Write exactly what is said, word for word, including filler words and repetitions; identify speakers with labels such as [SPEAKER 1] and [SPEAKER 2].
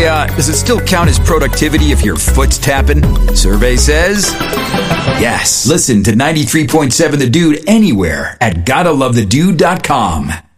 [SPEAKER 1] Hey, uh, does it still count as productivity if your foot's tapping? Survey says yes. Listen to ninety-three point seven The Dude anywhere at gotta love the dude dot com.